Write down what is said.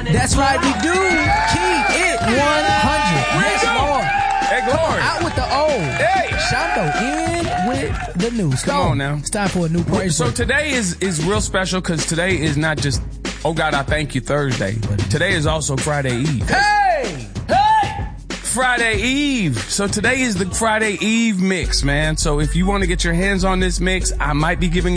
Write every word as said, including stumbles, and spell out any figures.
That's right, we do. Keep it one hundred. Yes, Lord. Hey, Glory. Out with the old. Hey. Shondo in with the news. Come, Come on now. It's time for a new praise So break. today is, is real special because today is not just, oh God, I thank you Thursday. Today is also Friday Eve. Hey! Hey! Friday Eve. So today is the Friday Eve mix, man. So if you want to get your hands on this mix, I might be giving